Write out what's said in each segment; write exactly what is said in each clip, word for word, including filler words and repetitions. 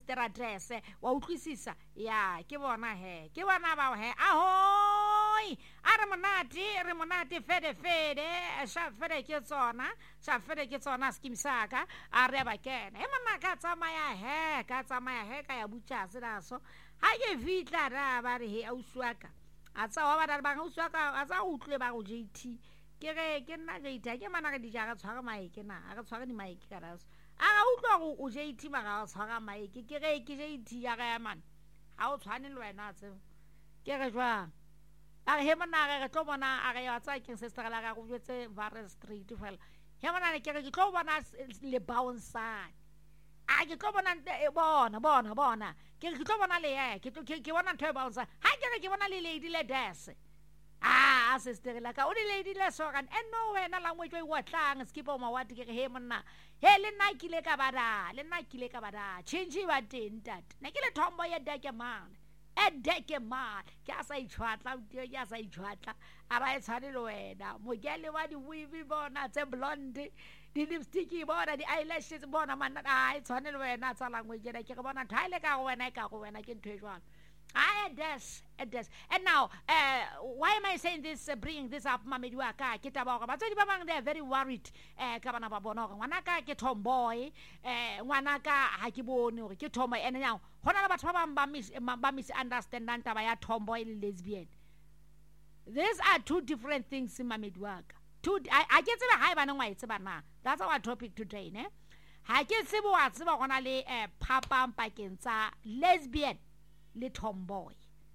register address wa utlwisisa ya ke bona he ke bona ba he ahoi are monate re monate fede fede sha fede ke tsona sha fede ke tsona skim saka a re ba kene e mona ka tsamaya he ka tsamaya he ka ya butsa se daso ha ke vitla ra ba re he auswaka a tsa wa ba ba auswaka a tsa utlwe ba go J T ke re ke nna J T ke mana ka di jaga tshwara maike na a ka tshwara di maike ka raso a ga utlwa go o J T ba ga tshwara maike ke re ke J T ya ga ya man ha o tshwane le wena tse ke re jwa a he mana ga tlo bona a ga ya tsa ke se strela ga go jwetse Varus Street fela he mana ke re ke tlo bona le bounce a ke tlo bona e bona bona bona ke ke tlo bona le ye ke ke bona ntwe bounce ha ke re ke bona le lady le dance ah sister la ka o di lady le so kan and no wena language wa tlang skip o mawati ke he monna he le nna kile ka bada le nna kile ka bada change wa teng tat na ke le thombo ya deke man e deke man ke a sa itshwatla ya sa itshwatla a ba e tshwane le wena mo ke le wa di weave bona tse blonde di lipstick bona di eyelashes bona man a e tshwane le wena tsa language ya ke bona thaile ka go wena ka go wena ke ntwe jwalo. I does, it does. And now, uh, why am I saying this, uh, bringing this up, Mama Duaka, Kitaboga? But they're very worried. Kabana Babono, Wanaka, Kitomboy, Wanaka, Hakibon, Kitomboy, and now, Honaba misunderstand Nantaba, tomboy, lesbian. These are two different things in Mama Duaka. Two, I, I get to the high banana, it's about now. That's our topic today, ne? I get to what's about one a papa, Pakinsa, lesbian. Le tomboy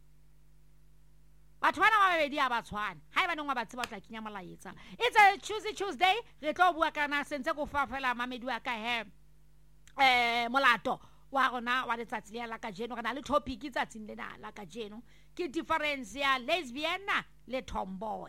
but when I already about one I don't know about about like Yamalaita. It's a Tuesday Tuesday re tlo bua kana sentse go fa fela Mamedua ka he eh molato wa rona wa letsatsi le la ka jeno kana le topic tsatsing lena la ka jeno ke difference ya lesbian le tomboy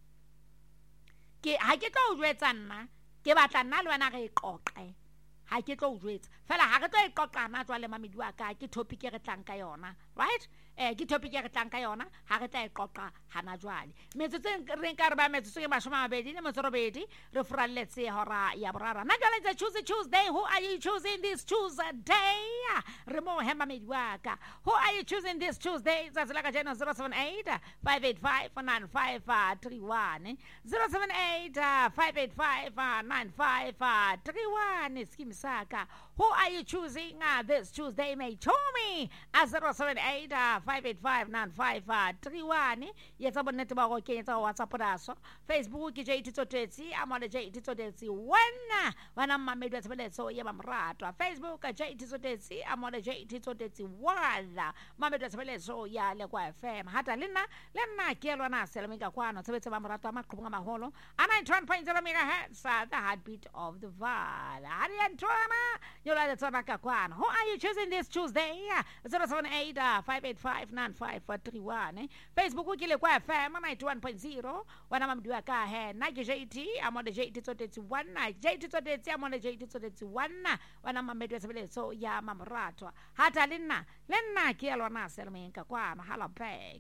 ke ha ke tlo jwetsa nna ke batla nna le wena re iqoqe ha ke tlo jwetsa fela ha re tlo iqoqana tswa le Mamedua ka ke topic e re tlang ka yona right eh ke topic e re tlang ka yona ha re tla iqoqa hana jwale metso tse re nka re ba metso tse mashoma a mabedi le metso robedi re fralletse hora ya borara na jwale it's Tuesday Tuesday. Who are you choosing this Tuesday re mo he Mamedua ka who are you choosing this Tuesday tsatsi la ka jeno zero seven eight five eight five nine five three one zero seven eight five eight five nine five three one skim saka who are you choosing uh, this Tuesday may show me at zero seven eight five eight five nine five three one yetsa bonnete ba go kenetsa WhatsApp daso Facebook ke J T Tsotsi amole J T Tsotsi wena wana Mamedua Tshebeletso ye ba morato Facebook J T Tsotsi amole J T Tsotsi wala Mamedua Tshebeletso ya le kwa F M hata lena lena ke lona selemika kwana tsebetse ba morato amaqhubunga maholo a ninety-one point zero megahertz the heartbeat of the Val ari antwana yola le tsona ka kwana who are you choosing this Tuesday zero seven eight five eight five nine five three one Facebook ke le kwa F M ninety-one point zero wana Mamedua ka he na ke J T amole J T Tsotsi one J T Tsotsi amole J T Tsotsi one wana Mamedua Tshebeletso ya mamorato hata lena lena ke lona selemika kwana hala back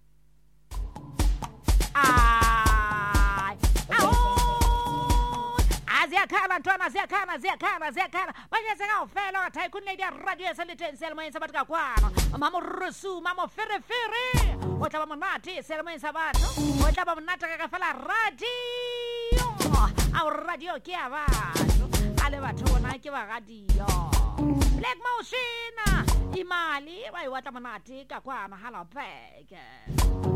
ai aziyakhala ntwana ziyakhala ziyakhala ziyakhala manje sengawufela ngathi kunlady radio eselithe selmoyeni sabantu kakwana mama rusu mama fere fere o tla ba monate selmoyeni sabantu o tla ba monate ka fela radio a radio ke a batho ale batho bona ke ba radio Black Motion imali ba iwatla monate kakwana hala back